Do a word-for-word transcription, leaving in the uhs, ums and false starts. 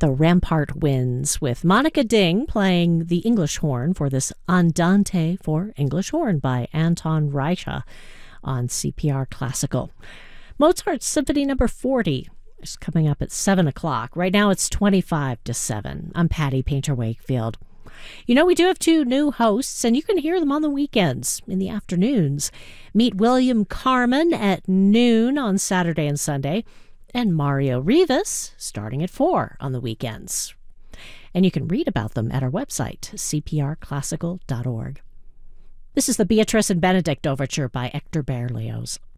The Rampart Winds with Monica Ding playing the English horn for this Andante for English horn by Anton Reicha on C P R Classical. Mozart's Symphony Number forty is coming up at seven o'clock. Right now it's twenty-five to seven. I'm Patty Painter Wakefield. You know, we do have two new hosts, and you can hear them on the weekends in the afternoons. Meet William Carmen at noon on Saturday and Sunday, and Mario Rivas starting at four on the weekends. And you can read about them at our website, c p r classical dot org. This is the Beatrice and Benedict Overture by Hector Berlioz.